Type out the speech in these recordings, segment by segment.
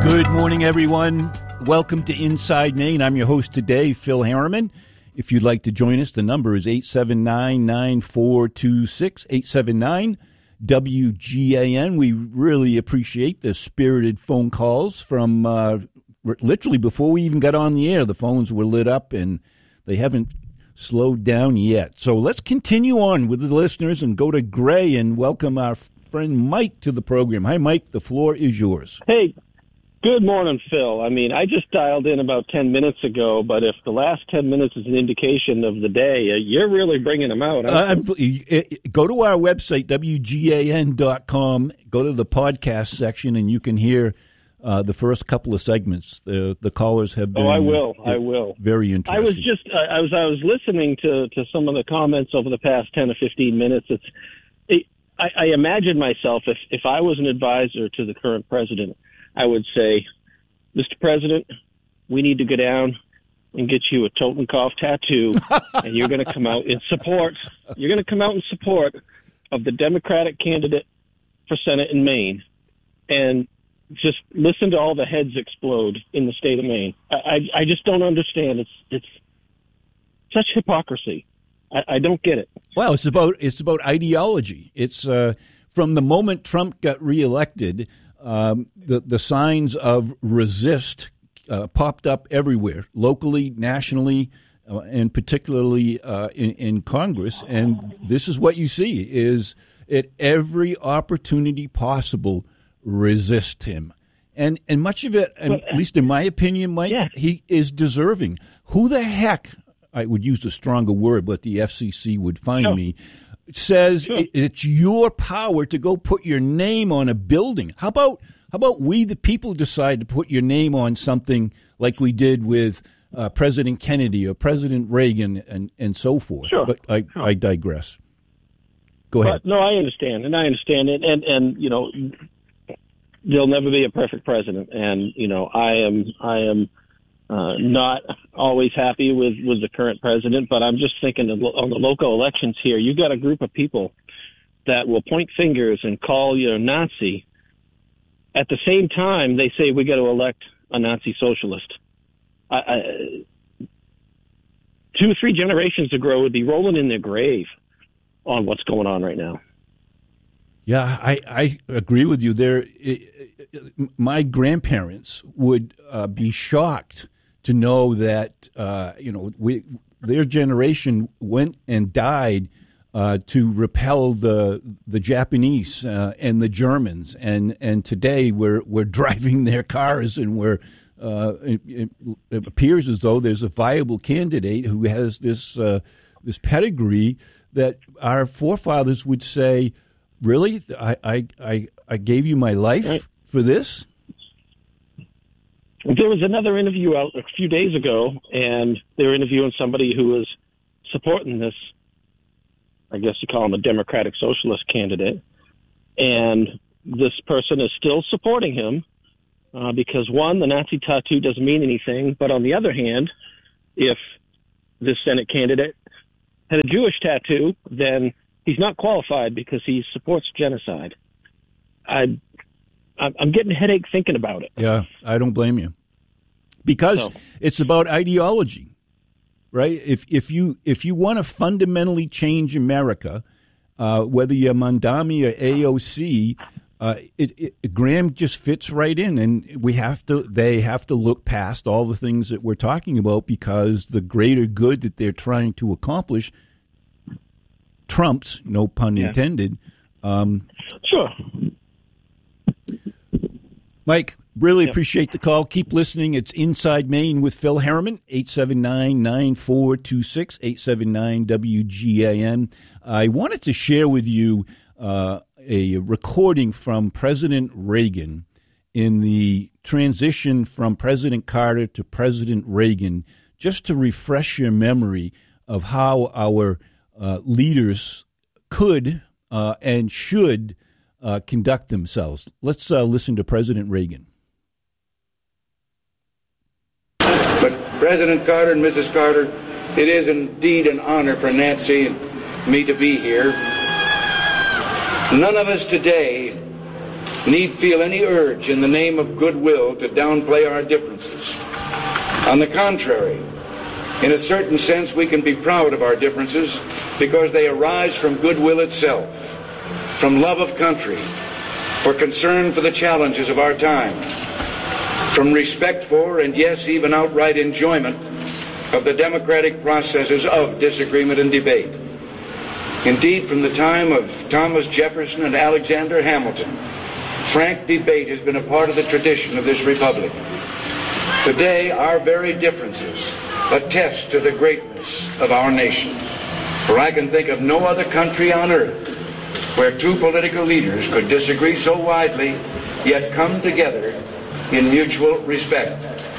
Good morning, everyone. Welcome to Inside Maine. I'm your host today, Phil Harriman. If you'd like to join us, the number is 879-9426, 879-WGAN. We really appreciate the spirited phone calls from literally before we even got on the air. The phones were lit up, and they haven't slowed down yet. So let's continue on with the listeners and go to Gray and welcome our friend Mike to the program. Hi, Mike. The floor is yours. Hey. Good morning, Phil. I mean, I just dialed in about 10 minutes ago, but if the last 10 minutes is an indication of the day, you're really bringing them out. Go to our website, WGAN.com, go to the podcast section, and you can hear the first couple of segments. The callers have been... I will. Very interesting. I was just, I was listening to some of the comments over the past 10 or 15 minutes. I imagine myself, if I was an advisor to the current president, I would say, Mr. President, we need to go down and get you a Totenkopf tattoo, and you're going to come out in support. You're going to come out in support of the Democratic candidate for Senate in Maine, and just listen to all the heads explode in the state of Maine. I just don't understand. It's such hypocrisy. I don't get it. Well, it's about ideology. It's from the moment Trump got reelected. The signs of resist popped up everywhere, locally, nationally, and particularly in Congress. And this is what you see, is at every opportunity possible, resist him. And much of it, at least in my opinion, Mike, he is deserving. Who the heck, I would use a stronger word, but the FCC would find me, says it's your power to go put your name on a building. How about we, the people, decide to put your name on something like we did with President Kennedy or President Reagan and so forth? Sure. But I digress. Go ahead. No, I understand it. And you know, there'll never be a perfect president. And, you know, I am not always happy with the current president, but I'm just thinking on the local elections here, you've got a group of people that will point fingers and call you a Nazi. At the same time, they say we got to elect a Nazi socialist. 2 or 3 generations ago would be rolling in their grave on what's going on right now. Yeah, I agree with you there. My grandparents would be shocked to know that their generation went and died to repel the Japanese and the Germans, and today we're driving their cars, and it appears as though there's a viable candidate who has this pedigree that our forefathers would say, really, I gave you my life for this. There was another interview out a few days ago, and they were interviewing somebody who was supporting this, I guess you call him a Democratic Socialist candidate. And this person is still supporting him because, one, the Nazi tattoo doesn't mean anything. But on the other hand, if this Senate candidate had a Jewish tattoo, then he's not qualified because he supports genocide. I'm getting a headache thinking about it. Yeah, I don't blame you. Because it's about ideology, right? If you want to fundamentally change America, whether you're Mamdani or AOC, Graham just fits right in, and they have to look past all the things that we're talking about because the greater good that they're trying to accomplish trumps, no pun intended. Sure. Mike, really appreciate the call. Keep listening. It's Inside Maine with Phil Harriman, 879-9426, 879-WGAN. I wanted to share with you a recording from President Reagan in the transition from President Carter to President Reagan, just to refresh your memory of how our leaders could and should conduct themselves. Let's listen to President Reagan. But President Carter and Mrs. Carter, it is indeed an honor for Nancy and me to be here. None of us today need feel any urge in the name of goodwill to downplay our differences. On the contrary, in a certain sense, we can be proud of our differences because they arise from goodwill itself, from love of country, for concern for the challenges of our time, from respect for, and yes, even outright enjoyment of the democratic processes of disagreement and debate. Indeed, from the time of Thomas Jefferson and Alexander Hamilton, frank debate has been a part of the tradition of this republic. Today, our very differences attest to the greatness of our nation. For I can think of no other country on earth where two political leaders could disagree so widely, yet come together in mutual respect.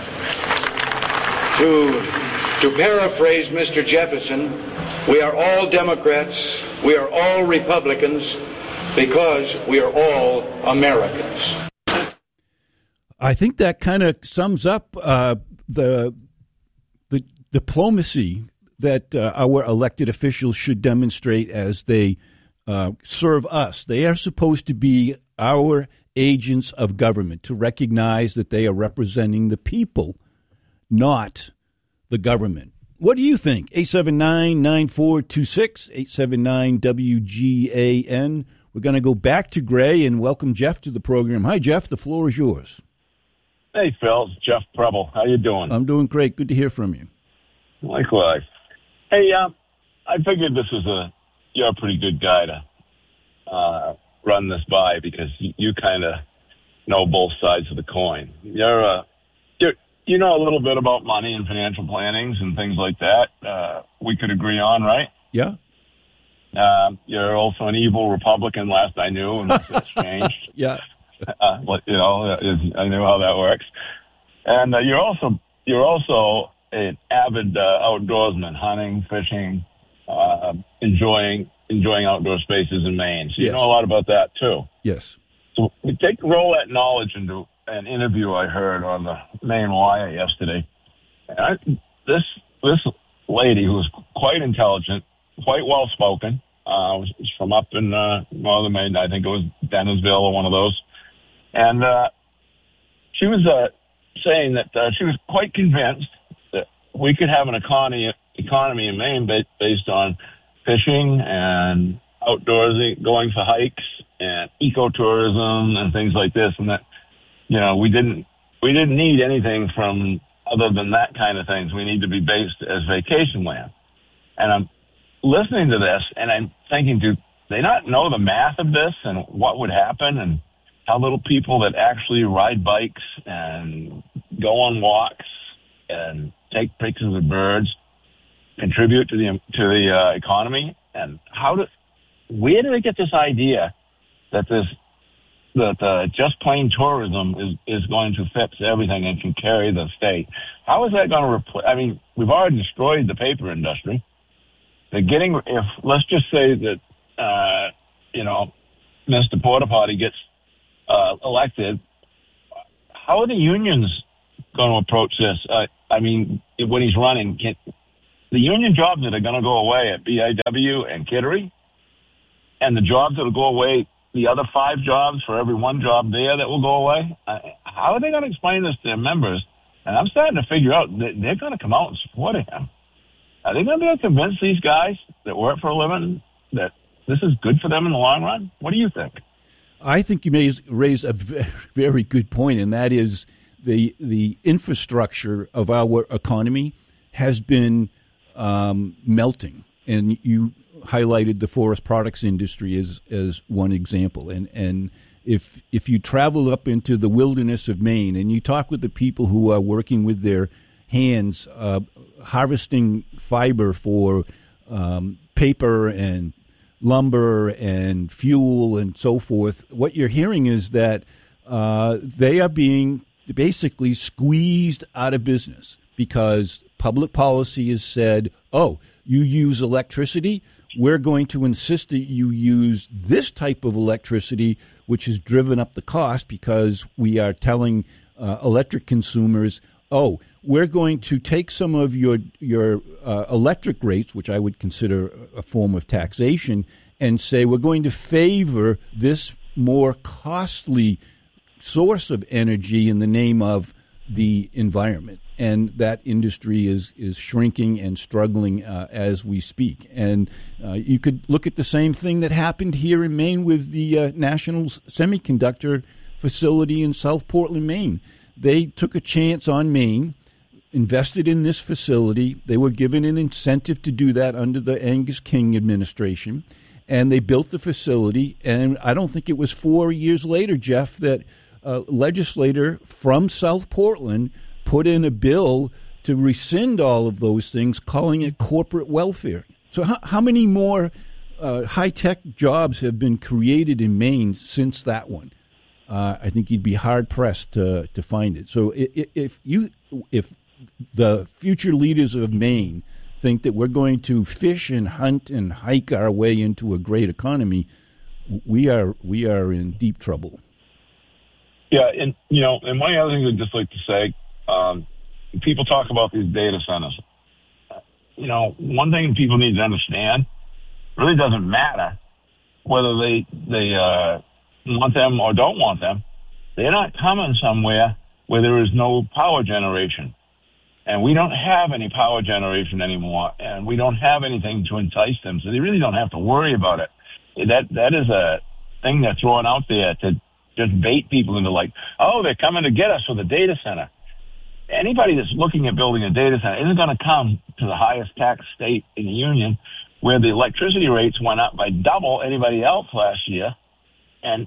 To paraphrase Mr. Jefferson, we are all Democrats, we are all Republicans, because we are all Americans. I think that kind of sums up the diplomacy that our elected officials should demonstrate as they serve us. They are supposed to be our agents of government, to recognize that they are representing the people, not the government. What do you think? 879-9426, 879-WGAN. We're going to go back to Gray and welcome Jeff to the program. Hi, Jeff. The floor is yours. Hey, Phil. It's Jeff Preble. How you doing? I'm doing great. Good to hear from you. Likewise. Hey, I figured you're a pretty good guy to run this by because you kind of know both sides of the coin. You know a little bit about money and financial plannings and things like that. We could agree on, right? Yeah. You're also an evil Republican, last I knew, and it's changed. Yeah. I know how that works. And you're also an avid outdoorsman, hunting, fishing, enjoying outdoor spaces in Maine. So you know a lot about that too. Yes. So we roll that knowledge into an interview I heard on the Maine Wire yesterday. And this lady who was quite intelligent, quite well spoken, was from up in northern Maine. I think it was Dennisville or one of those. And she was saying that she was quite convinced that we could have an economy in Maine based on fishing and outdoorsy, going for hikes and ecotourism and things like this, and that we didn't need anything from other than that kind of things. We need to be based as vacation land. And I'm listening to this and I'm thinking, do they not know the math of this and what would happen and how little people that actually ride bikes and go on walks and take pictures of birds contribute to the economy? And where do they get this idea that just plain tourism is going to fix everything and can carry the state? How is that going to replace? I mean, we've already destroyed the paper industry. Let's just say that Mr. Porta Potty gets elected, how are the unions going to approach this? When he's running, the union jobs that are going to go away at BIW and Kittery, and the jobs that will go away, the other 5 jobs for every 1 job there that will go away, how are they going to explain this to their members? And I'm starting to figure out that they're going to come out and support him. Are they going to be able to convince these guys that work for a living that this is good for them in the long run? What do you think? I think you may raise a very good point, and that is the infrastructure of our economy has been melting. And you highlighted the forest products industry as one example. And if you travel up into the wilderness of Maine and you talk with the people who are working with their hands, harvesting fiber for paper and lumber and fuel and so forth, what you're hearing is that they are being basically squeezed out of business because public policy has said, oh, you use electricity, we're going to insist that you use this type of electricity, which has driven up the cost because we are telling electric consumers, oh, we're going to take some of your electric rates, which I would consider a form of taxation, and say we're going to favor this more costly source of energy in the name of the environment. And that industry is shrinking and struggling as we speak. And you could look at the same thing that happened here in Maine with the National Semiconductor facility in South Portland, Maine. They took a chance on Maine, invested in this facility. They were given an incentive to do that under the Angus King administration, and they built the facility. And I don't think it was 4 years later, Jeff, that a legislator from South Portland put in a bill to rescind all of those things, calling it corporate welfare. So how many more high-tech jobs have been created in Maine since that one? I think you'd be hard-pressed to find it. So if the future leaders of Maine think that we're going to fish and hunt and hike our way into a great economy, we are in deep trouble. Yeah, and and one of the other things I'd just like to say, people talk about these data centers. One thing people need to understand, really doesn't matter whether they want them or don't want them. They're not coming somewhere where there is no power generation. And we don't have any power generation anymore, and we don't have anything to entice them, so they really don't have to worry about it. That is a thing they're throwing out there to just bait people into they're coming to get us for the data center. Anybody that's looking at building a data center isn't going to come to the highest tax state in the union where the electricity rates went up by double anybody else last year. And,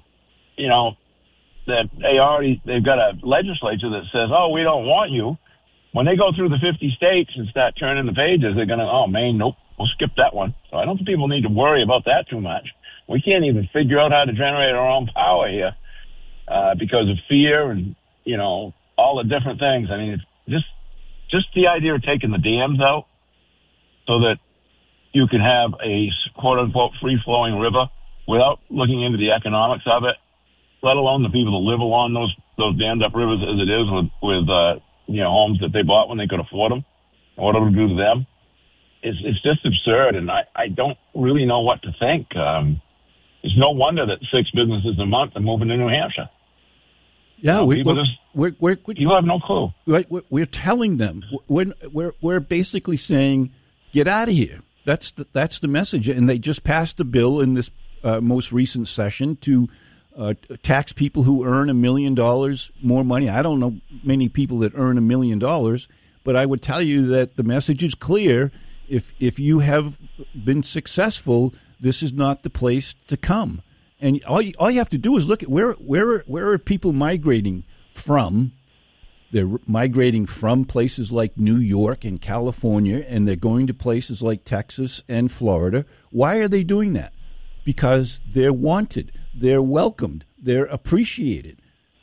they've got a legislature that says, we don't want you. When they go through the 50 states and start turning the pages, they're going to, Maine, nope, we'll skip that one. So I don't think people need to worry about that too much. We can't even figure out how to generate our own power here because of fear and, all the different things. I mean, it's just the idea of taking the dams out so that you can have a quote-unquote free-flowing river without looking into the economics of it, let alone the people that live along those dammed-up rivers as it is with homes that they bought when they could afford them, and what it'll do to them. It's just absurd, and I don't really know what to think. It's no wonder that 6 businesses a month are moving to New Hampshire. Yeah, you have no clue. We're telling them. We're basically saying, get out of here. That's the message. And they just passed a bill in this most recent session to tax people who earn $1 million more money. I don't know many people that earn $1 million, but I would tell you that the message is clear. If you have been successful, this is not the place to come. And all you have to do is look at where are people migrating from. They're migrating from places like New York and California, and they're going to places like Texas and Florida. Why are they doing that? Because they're wanted, they're welcomed, they're appreciated.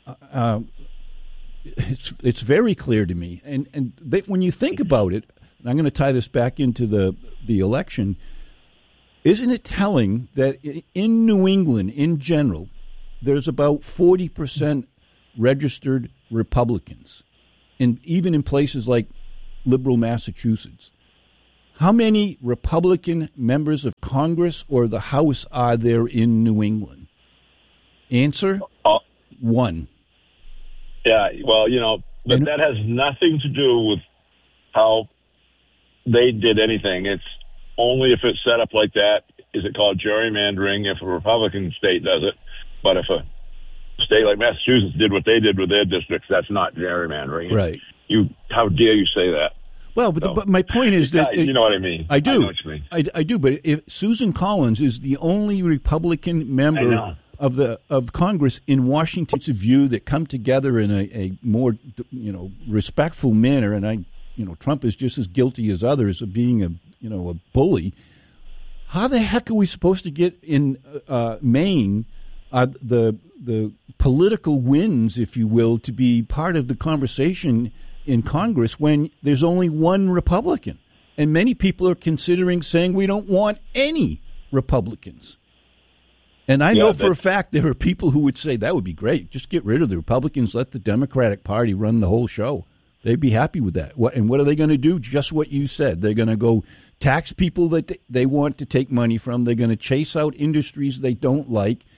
It's very clear to me. And when you think about it, and I'm going to tie this back into the election. Isn't it telling that in New England, in general, there's about 40% registered Republicans, and even in places like liberal Massachusetts? How many Republican members of Congress or the House are there in New England? Answer, 1. Yeah, well, but that has nothing to do with how they did anything. It's only if it's set up like that is it called gerrymandering if a Republican state does it. But if a state like Massachusetts did what they did with their districts, that's not gerrymandering. Right. How dare you say that? Well, but my point is that... you know what I mean. I do. I know what you mean. I do, but if Susan Collins is the only Republican member of Congress in Washington's view that come together in a more respectful manner, and Trump is just as guilty as others of being a bully. How the heck are we supposed to get in Maine the political wins, if you will, to be part of the conversation in Congress when there's only one Republican? And many people are considering saying we don't want any Republicans. And I know for a fact there are people who would say that would be great. Just get rid of the Republicans, let the Democratic Party run the whole show. They'd be happy with that. And what are they going to do? Just what you said. They're going to go tax people that they want to take money from. They're going to chase out industries they don't like.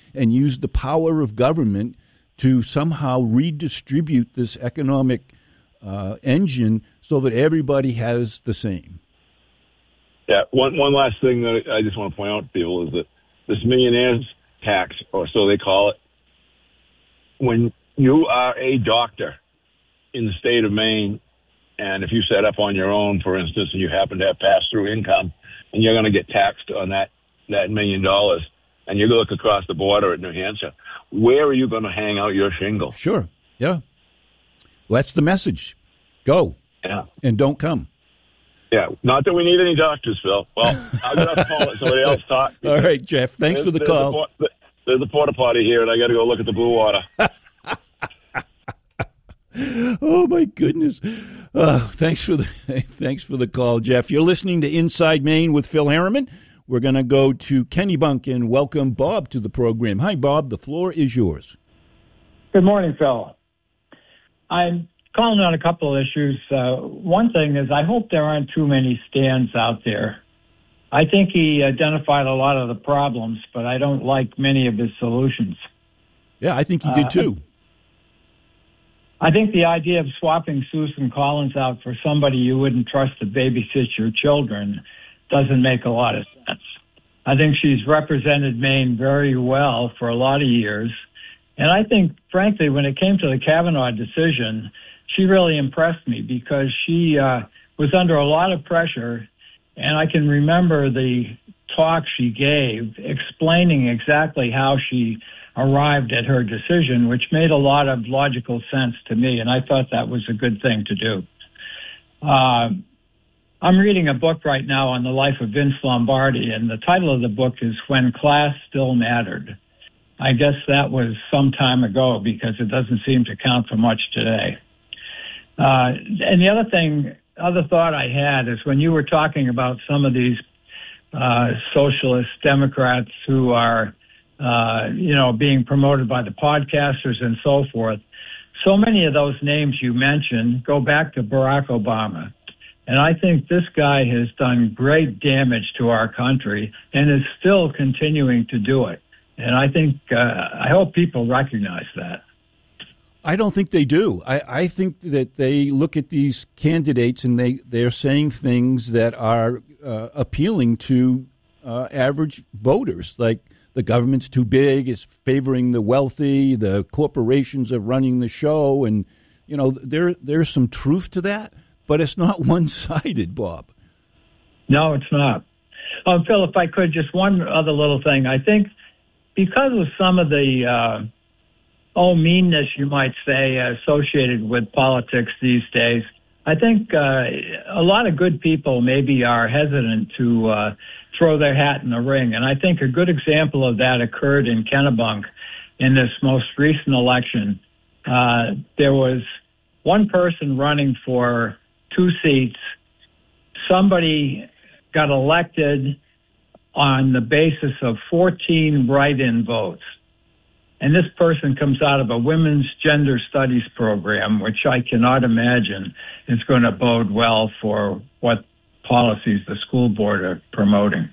and use the power of government to somehow redistribute this economic engine so that everybody has the same. Yeah, one last thing that I just want to point out to people is that this millionaire's tax, or so they call it, when you are a doctor in the state of Maine, and if you set up on your own, for instance, and you happen to have pass-through income, and you're going to get taxed on that $1 million, and you look across the border at New Hampshire, where are you going to hang out your shingle? Sure, yeah. Well, that's the message. Go. Yeah. And don't come. Yeah, not that we need any doctors, Phil. Well, I'm going to call it somebody else talk. All right, Jeff, thanks for the call. There's a porta potty here, and I got to go look at the blue water. Oh my goodness! Thanks for the call, Jeff. You're listening to Inside Maine with Phil Harriman. We're going to go to Kennebunk and welcome Bob to the program. Hi, Bob. The floor is yours. Good morning, Phil. I'm calling on a couple of issues. One thing is I hope there aren't too many stands out there. I think he identified a lot of the problems, but I don't like many of his solutions. Yeah, I think he did too. I think the idea of swapping Susan Collins out for somebody you wouldn't trust to babysit your children doesn't make a lot of sense. I think she's represented Maine very well for a lot of years. And I think, frankly, when it came to the Kavanaugh decision, she really impressed me because she was under a lot of pressure. And I can remember the talk she gave explaining exactly how she arrived at her decision, which made a lot of logical sense to me, and I thought that was a good thing to do. I'm reading a book right now on the life of Vince Lombardi, and the title of the book is When Class Still Mattered. I guess that was some time ago because it doesn't seem to count for much today. And the other thought I had is when you were talking about some of these socialist Democrats who are being promoted by the podcasters and so forth. So many of those names you mentioned go back to Barack Obama. And I think this guy has done great damage to our country and is still continuing to do it. And I think, I hope people recognize that. I don't think they do. I think that they look at these candidates and they're saying things that are appealing to average voters, like the government's too big, it's favoring the wealthy, the corporations are running the show, and there's some truth to that, but it's not one-sided, Bob. No, it's not. Phil, if I could, just one other little thing. I think because of some of the meanness, you might say, associated with politics these days, I think a lot of good people maybe are hesitant to throw their hat in the ring. And I think a good example of that occurred in Kennebunk in this most recent election. There was one person running for 2 seats. Somebody got elected on the basis of 14 write-in votes. And this person comes out of a women's gender studies program, which I cannot imagine is going to bode well for what policies the school board are promoting.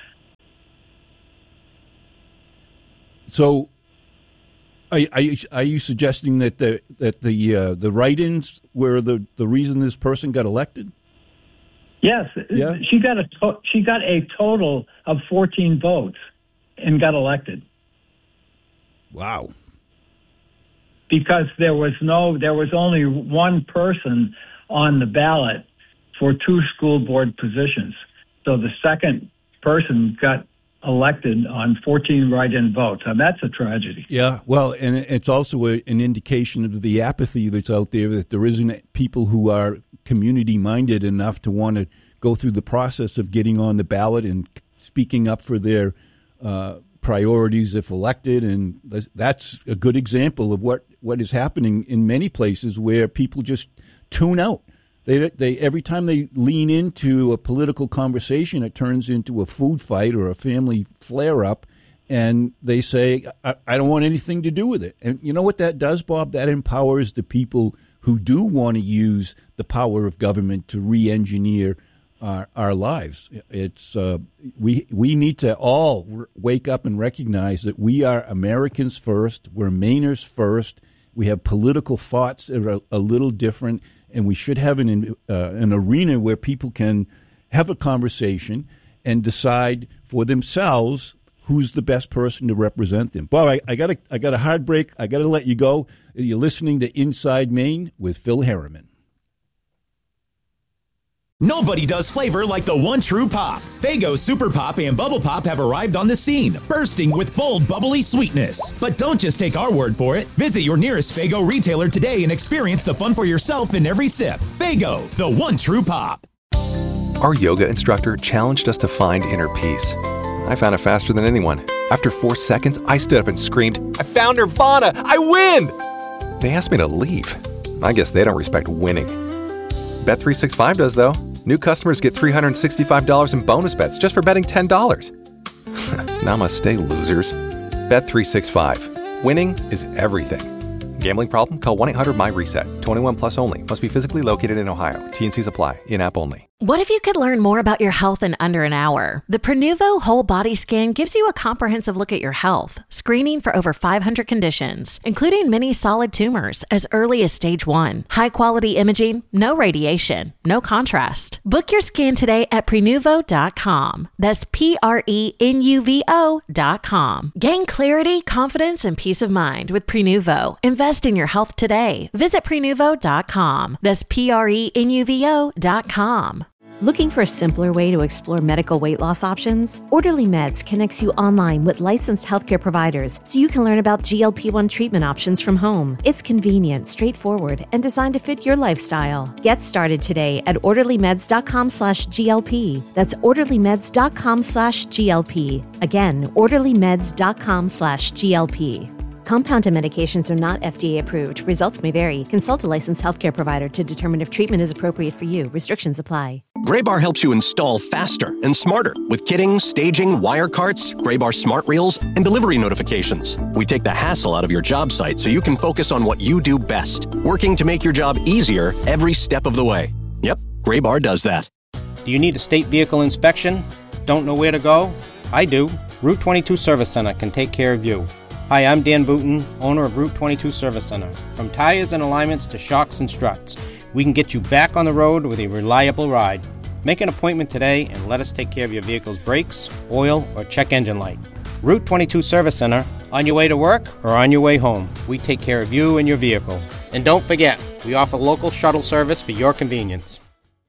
So, are you suggesting that the write-ins were the reason this person got elected? Yes, yeah. She got a total of 14 votes and got elected. Wow. Because there was only one person on the ballot for 2 school board positions. So the second person got elected on 14 write-in votes. And that's a tragedy. Yeah, well, and it's also an indication of the apathy that's out there, that there isn't people who are community-minded enough to want to go through the process of getting on the ballot and speaking up for their priorities if elected. And that's a good example of what is happening in many places where people just tune out. They every time they lean into a political conversation, it turns into a food fight or a family flare-up, and they say, I don't want anything to do with it. And you know what that does, Bob? That empowers the people who do want to use the power of government to re-engineer our lives. It's we need to all wake up and recognize that we are Americans first. We're Mainers first. We have political thoughts that are a little different, and we should have an arena where people can have a conversation and decide for themselves who's the best person to represent them. Bob, I got a hard break. I got to let you go. You're listening to Inside Maine with Phil Harriman. Nobody does flavor like the one true pop. Faygo Super Pop and Bubble Pop have arrived on the scene, bursting with bold, bubbly sweetness. But don't just take our word for it. Visit your nearest Faygo retailer today and experience the fun for yourself in every sip. Faygo, the one true pop. Our yoga instructor challenged us to find inner peace. I found it faster than anyone. After 4 seconds, I stood up and screamed, "I found Nirvana! I win!" They asked me to leave. I guess they don't respect winning. Bet365 does, though. New customers get $365 in bonus bets just for betting $10. Namaste, losers. Bet365. Winning is everything. Gambling problem? Call 1-800-MY-RESET. 21 plus only. Must be physically located in Ohio. T&Cs apply. In-app only. What if you could learn more about your health in under an hour? The Prenuvo Whole Body Scan gives you a comprehensive look at your health, screening for over 500 conditions, including many solid tumors as early as stage 1. High-quality imaging, no radiation, no contrast. Book your scan today at Prenuvo.com. That's Prenuvo.com. Gain clarity, confidence, and peace of mind with Prenuvo. Invest in your health today. Visit Prenuvo.com. That's Prenuvo.com. Looking for a simpler way to explore medical weight loss options? Orderly Meds connects you online with licensed healthcare providers so you can learn about GLP-1 treatment options from home. It's convenient, straightforward, and designed to fit your lifestyle. Get started today at orderlymeds.com/GLP. That's orderlymeds.com/GLP. Again, orderlymeds.com/GLP. Compounded medications are not FDA approved. Results may vary. Consult a licensed healthcare provider to determine if treatment is appropriate for you. Restrictions apply. Graybar helps you install faster and smarter with kitting, staging, wire carts, Graybar smart reels, and delivery notifications. We take the hassle out of your job site so you can focus on what you do best, working to make your job easier every step of the way. Yep, Graybar does that. Do you need a state vehicle inspection? Don't know where to go? I do. Route 22 Service Center can take care of you. Hi, I'm Dan Booton, owner of Route 22 Service Center. From tires and alignments to shocks and struts, we can get you back on the road with a reliable ride. Make an appointment today and let us take care of your vehicle's brakes, oil, or check engine light. Route 22 Service Center, on your way to work or on your way home. We take care of you and your vehicle. And don't forget, we offer local shuttle service for your convenience.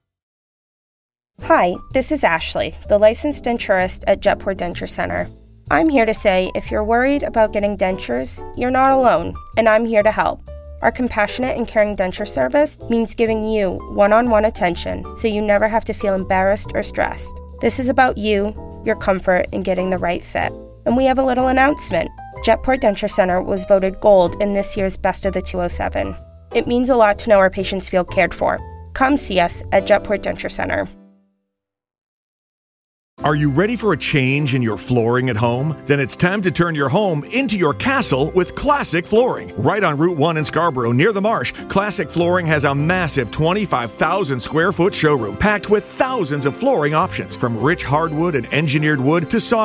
Hi, this is Ashley, the licensed denturist at Jetport Denture Center. I'm here to say if you're worried about getting dentures, you're not alone, and I'm here to help. Our compassionate and caring denture service means giving you one-on-one attention so you never have to feel embarrassed or stressed. This is about you, your comfort, and getting the right fit. And we have a little announcement. Jetport Denture Center was voted gold in this year's Best of the 207. It means a lot to know our patients feel cared for. Come see us at Jetport Denture Center. Are you ready for a change in your flooring at home? Then it's time to turn your home into your castle with Classic Flooring. Right on Route 1 in Scarborough, near the marsh, Classic Flooring has a massive 25,000 square foot showroom packed with thousands of flooring options, from rich hardwood and engineered wood to soft